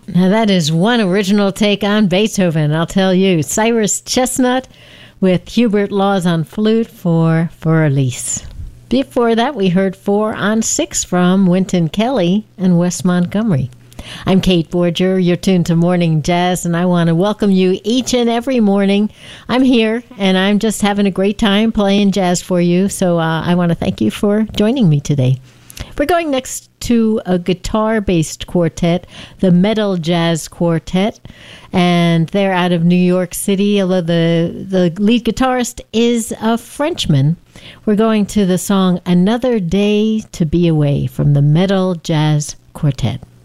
Now that is one original take on Beethoven, I'll tell you. Cyrus Chestnut with Hubert Laws on flute for Elise. Before that, we heard 4 on 6 from Wynton Kelly and Wes Montgomery. I'm Kate Borger. You're tuned to Morning Jazz, and I want to welcome you each and every morning. I'm here, and I'm just having a great time playing jazz for you, so I want to thank you for joining me today. We're going next to a guitar-based quartet, the Metal Jazz Quartet, and they're out of New York City, although the lead guitarist is a Frenchman. We're going to the song Another Day to Be Away from the Metal Jazz Quartet.